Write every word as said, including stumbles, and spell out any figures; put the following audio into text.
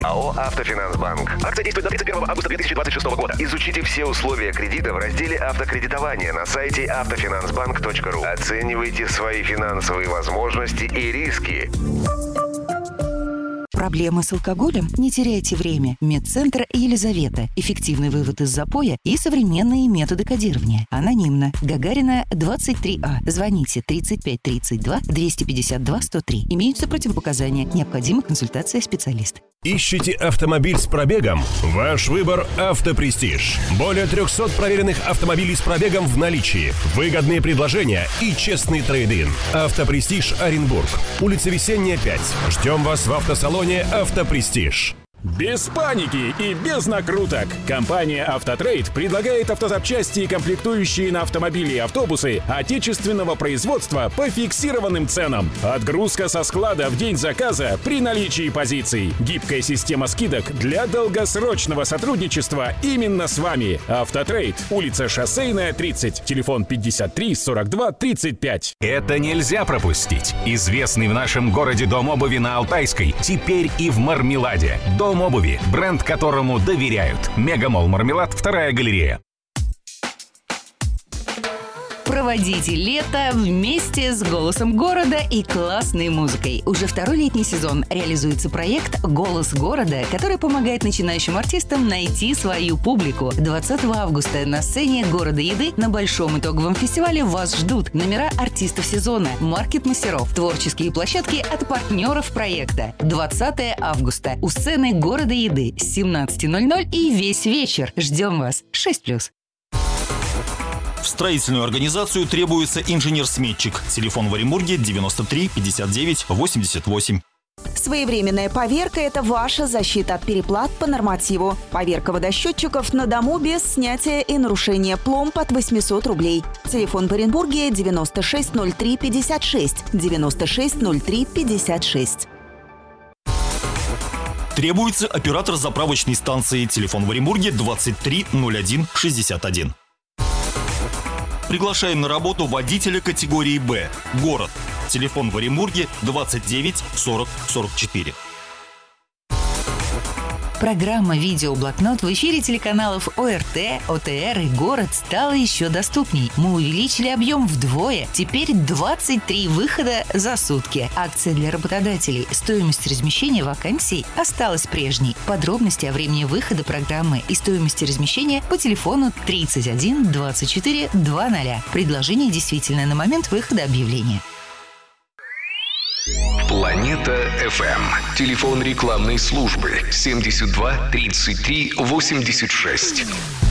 АО «Автофинансбанк». Акция действует до тридцать первого августа две тысячи двадцать шестого года. Изучите все условия кредита в разделе «Автокредитование» на сайте автофинансбанк точка ру. Оценивайте свои финансовые возможности и риски. Проблемы с алкоголем? Не теряйте время. Медцентр «Елизавета». Эффективный вывод из запоя и современные методы кодирования. Анонимно. Гагарина, двадцать три А. Звоните тридцать пять тридцать два двести пятьдесят два сто три. Имеются противопоказания. Необходима консультация специалиста. Ищете автомобиль с пробегом? Ваш выбор – «Автопрестиж». Более трехсот проверенных автомобилей с пробегом в наличии, выгодные предложения и честный трейд-ин. «Автопрестиж» Оренбург. Улица Весенняя, пять. Ждем вас в автосалоне «Автопрестиж». Без паники и без накруток. Компания «Автотрейд» предлагает автозапчасти и комплектующие на автомобили и автобусы отечественного производства по фиксированным ценам. Отгрузка со склада в день заказа при наличии позиций. Гибкая система скидок для долгосрочного сотрудничества именно с вами. «Автотрейд», улица Шоссейная, тридцать, телефон пятьдесят три сорок два тридцать пять. Это нельзя пропустить. Известный в нашем городе дом обуви на Алтайской теперь и в Мармеладе. Дом обуви, бренд которому доверяют. Мегамолл Мармелад, вторая галерея. Проводите лето вместе с «Голосом города» и классной музыкой. Уже второй летний сезон реализуется проект «Голос города», который помогает начинающим артистам найти свою публику. двадцатого августа на сцене города еды на большом итоговом фестивале вас ждут номера артистов сезона, маркет-мастеров, творческие площадки от партнеров проекта. двадцатого августа у сцены города еды с семнадцати ноль-ноль и весь вечер. Ждем вас. шесть плюс. В строительную организацию требуется инженер-сметчик. Телефон в Оренбурге девяносто три пятьдесят девять восемьдесят восемь. Своевременная поверка – это ваша защита от переплат по нормативу. Поверка водосчетчиков на дому без снятия и нарушения пломб от восемьсот рублей. Телефон в Оренбурге девяносто шесть ноль три пятьдесят шесть, девяносто шесть ноль три пятьдесят шесть. Требуется оператор заправочной станции. Телефон в Оренбурге двадцать три ноль один шестьдесят один. Приглашаем на работу водителя категории «Б». Город. Телефон в Оренбурге двадцать девять сорок сорок четыре. Программа «Видеоблокнот» в эфире телеканалов ОРТ, ОТР и «Город» стала еще доступней. Мы увеличили объем вдвое. Теперь двадцать три выхода за сутки. Акция для работодателей. Стоимость размещения вакансий осталась прежней. Подробности о времени выхода программы и стоимости размещения по телефону тридцать один двадцать четыре двадцать. Предложение действительно на момент выхода объявления. Планета эф эм. Телефон рекламной службы семьдесят два тридцать три восемьдесят шесть.